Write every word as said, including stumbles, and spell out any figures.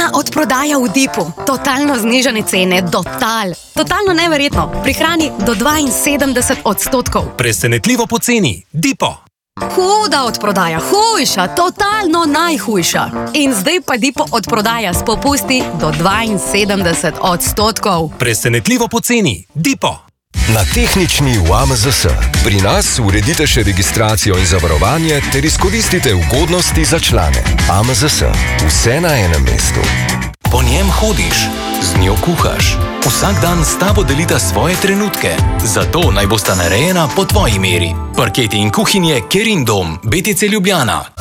Mega odprodaja v Dipu. Totalno znižane cene, total. Totalno neverjetno. Prihrani do dvainsedemdeset odstotkov. Presenetljivo poceni. Dipo. Huda odprodaja, hujša, totalno najhujša. In zdaj pa Dipo odprodaja s popusti do dvainsedemdeset odstotkov. Presenetljivo poceni. Dipo. Na tehnični v A M Z S. Pri nas uredite še registracijo in zavarovanje ter izkoristite ugodnosti za člane. A M Z S. Vse na enem mestu. Po njem hodiš, z njo kuhaš. Vsak dan s tabo delita svoje trenutke. Zato naj bosta narejena po tvoji meri. Parketi in kuhinje Kerin dom, B T C Ljubljana.